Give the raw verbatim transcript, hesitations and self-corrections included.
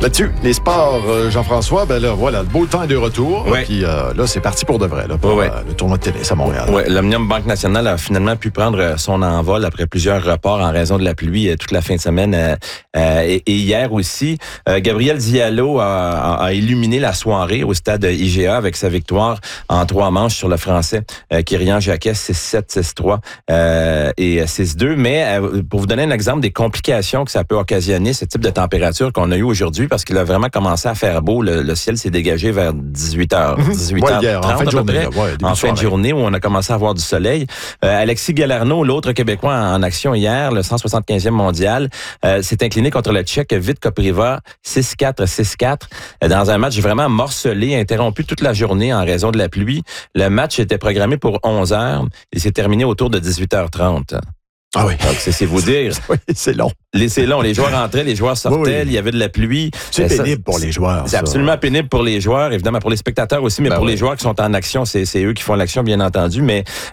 Là-dessus, les sports, euh, Jean-François, ben là, voilà, le beau temps est de retour. Ouais. Puis euh, là, c'est parti pour de vrai, là, pour ouais. euh, le tournoi de tennis à Montréal. Oui, l'Omnium Banque Nationale a finalement pu prendre son envol après plusieurs reports en raison de la pluie euh, toute la fin de semaine euh, euh, et, et hier aussi. Euh, Gabriel Diallo a, a, a illuminé la soirée au stade I G A avec sa victoire en trois manches sur le Français euh, Kyrian Jacquet six sept, six trois euh, et six deux. Mais euh, pour vous donner un exemple des complications que ça peut occasionner, ce type de température qu'on a eu aujourd'hui, parce qu'il a vraiment commencé à faire beau, le, le ciel s'est dégagé vers dix-huit heures, dix-huit heures ouais, en fin de journée, là, ouais, en fin de journée où on a commencé à avoir du soleil. Euh, Alexis Galarneau, l'autre Québécois en, en action hier, le cent soixante-quinzième mondial, euh, s'est incliné contre le Tchèque Vít Kopriva six quatre, six quatre euh, dans un match vraiment morcelé, interrompu toute la journée en raison de la pluie. Le match était programmé pour onze heures et s'est terminé autour de dix-huit heures trente. Ah oui. Donc, c'est, c'est vous dire. Oui, c'est long. Les, c'est long. Les joueurs entraient, les joueurs sortaient, oui, oui. Il y avait de la pluie. C'est euh, pénible ça, pour les joueurs. C'est ça. Absolument pénible pour les joueurs, évidemment pour les spectateurs aussi, mais ben pour oui. les joueurs qui sont en action, c'est, c'est eux qui font l'action, bien entendu. Mais